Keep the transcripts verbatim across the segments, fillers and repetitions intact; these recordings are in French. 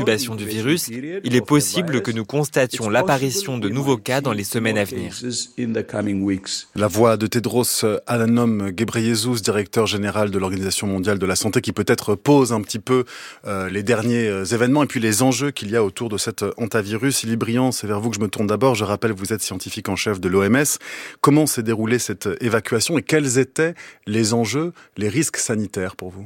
incubation du virus, il est possible que nous constations l'apparition de nouveaux cas dans les semaines à venir. La voix de Tedros Adhanom Ghebreyesus, directeur général de l'Organisation mondiale de la santé, qui peut-être pose un petit peu euh, les derniers événements et puis les enjeux qu'il y a autour de cet hantavirus. Élie Briand, c'est vers vous que je me tourne d'abord. Je rappelle, vous êtes scientifique en chef de l'O M S. Comment s'est déroulée cette évacuation et quels étaient les enjeux, les risques sanitaires pour vous ?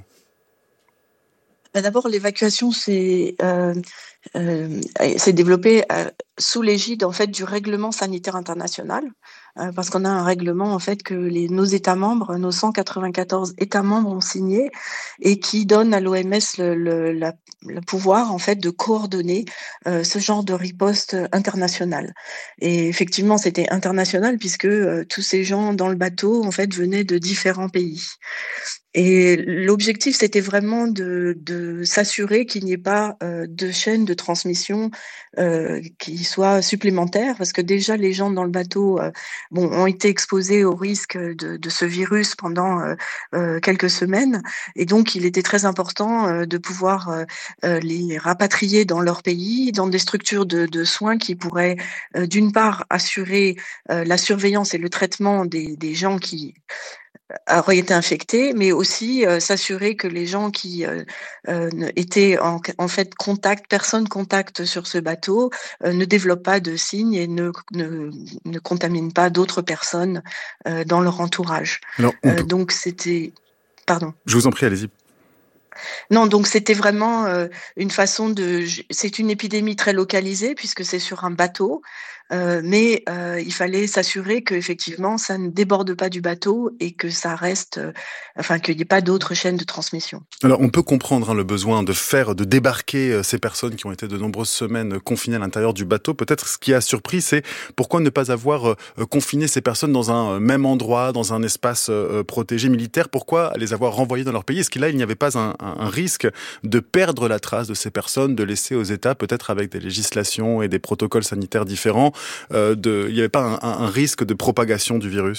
D'abord, l'évacuation s'est, euh, euh, s'est développée euh, sous l'égide en fait du règlement sanitaire international, euh, parce qu'on a un règlement en fait que les, nos États membres, nos cent quatre-vingt-quatorze États membres ont signé et qui donne à l'O M S le, le, la, le pouvoir en fait de coordonner euh, ce genre de riposte internationale. Et effectivement, c'était international puisque euh, tous ces gens dans le bateau en fait venaient de différents pays. Et l'objectif, c'était vraiment de, de s'assurer qu'il n'y ait pas euh, de chaîne de transmission euh, qui soit supplémentaire, parce que déjà les gens dans le bateau euh, bon, ont été exposés au risque de, de ce virus pendant euh, euh, quelques semaines, et donc il était très important euh, de pouvoir euh, les rapatrier dans leur pays, dans des structures de, de soins qui pourraient euh, d'une part assurer euh, la surveillance et le traitement des, des gens qui auraient été infectés, mais aussi euh, s'assurer que les gens qui euh, euh, étaient en, en fait contact, personne contact sur ce bateau, euh, ne développent pas de signes et ne, ne, ne contaminent pas d'autres personnes euh, dans leur entourage. Alors, peut... euh, donc c'était... Pardon. Je vous en prie, allez-y. Non, donc c'était vraiment euh, une façon de... C'est une épidémie très localisée puisque c'est sur un bateau, euh, mais euh, il fallait s'assurer qu'effectivement ça ne déborde pas du bateau et que ça reste... Euh, enfin, qu'il n'y ait pas d'autres chaînes de transmission. Alors, on peut comprendre hein, le besoin de faire, de débarquer euh, ces personnes qui ont été de nombreuses semaines confinées à l'intérieur du bateau. Peut-être ce qui a surpris, c'est pourquoi ne pas avoir euh, confiné ces personnes dans un euh, même endroit, dans un espace euh, protégé militaire. Pourquoi les avoir renvoyées dans leur pays ? Est-ce qu'il là, il n'y avait pas un, un, un risque de perdre la trace de ces personnes, de laisser aux États, peut-être avec des législations et des protocoles sanitaires différents, euh, de, il n'y avait pas un, un, un risque de propagation du virus ?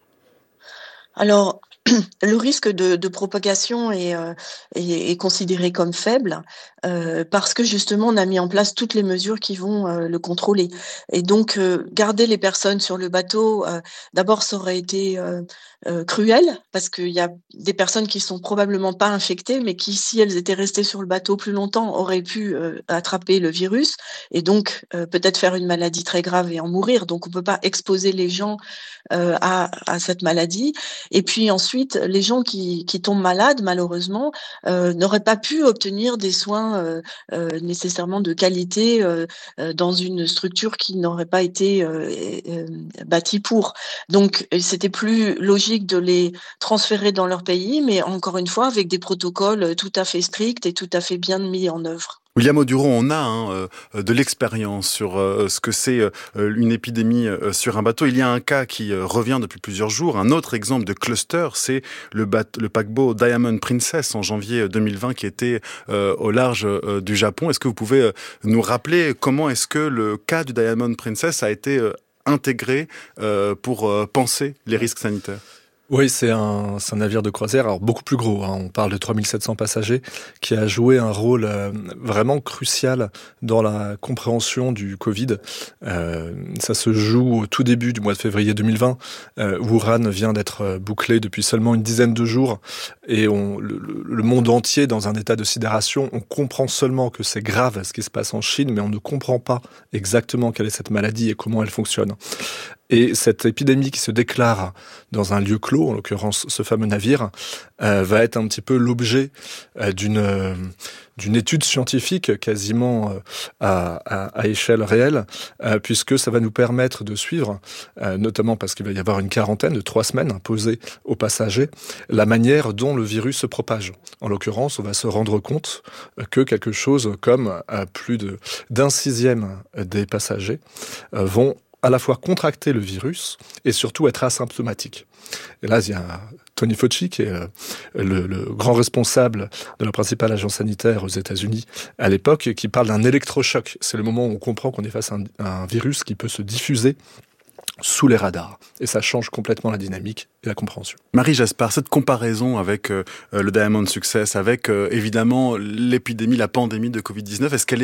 Alors, le risque de, de propagation est, euh, est, est considéré comme faible euh, parce que justement on a mis en place toutes les mesures qui vont euh, le contrôler. Et donc euh, garder les personnes sur le bateau, euh, d'abord ça aurait été euh, euh, cruel parce qu'il y a des personnes qui sont probablement pas infectées, mais qui, si elles étaient restées sur le bateau plus longtemps, auraient pu euh, attraper le virus et donc euh, peut-être faire une maladie très grave et en mourir. Donc on peut pas exposer les gens euh, à, à cette maladie. Et puis ensuite, les gens qui, qui tombent malades, malheureusement, euh, n'auraient pas pu obtenir des soins euh, euh, nécessairement de qualité euh, euh, dans une structure qui n'aurait pas été euh, euh, bâtie pour. Donc, c'était plus logique de les transférer dans leur pays, mais encore une fois, avec des protocoles tout à fait stricts et tout à fait bien mis en œuvre. William Auduron, on a hein, euh, de l'expérience sur euh, ce que c'est euh, une épidémie euh, sur un bateau. Il y a un cas qui euh, revient depuis plusieurs jours. Un autre exemple de cluster, c'est le, bat- le paquebot Diamond Princess en janvier deux mille vingt qui était euh, au large euh, du Japon. Est-ce que vous pouvez euh, nous rappeler comment est-ce que le cas du Diamond Princess a été euh, intégré euh, pour euh, penser les risques sanitaires ? Oui, c'est un, c'est un navire de croisière, alors beaucoup plus gros, hein, on parle de trois mille sept cents passagers, qui a joué un rôle euh, vraiment crucial dans la compréhension du Covid. Euh, ça se joue au tout début du mois de février deux mille vingt. Euh, Wuhan vient d'être bouclé depuis seulement une dizaine de jours, et on, le, le monde entier dans un état de sidération. On comprend seulement que c'est grave ce qui se passe en Chine, mais on ne comprend pas exactement quelle est cette maladie et comment elle fonctionne. Et cette épidémie qui se déclare dans un lieu clos, en l'occurrence ce fameux navire, euh, va être un petit peu l'objet euh, d'une euh, d'une étude scientifique quasiment euh, à, à, à échelle réelle, euh, puisque ça va nous permettre de suivre, euh, notamment parce qu'il va y avoir une quarantaine de trois semaines imposée aux passagers, la manière dont le virus se propage. En l'occurrence, on va se rendre compte que quelque chose comme euh, plus de d'un sixième des passagers euh, vont à la fois contracter le virus et surtout être asymptomatique. Et là, il y a Tony Fauci, qui est le, le grand responsable de la principale agence sanitaire aux États-Unis à l'époque, qui parle d'un électrochoc. C'est le moment où on comprend qu'on est face à un, à un virus qui peut se diffuser sous les radars. Et ça change complètement la dynamique et la compréhension. Marie Jaspard, cette comparaison avec euh, le Diamond Success, avec euh, évidemment l'épidémie, la pandémie de covid dix-neuf, est-ce qu'elle est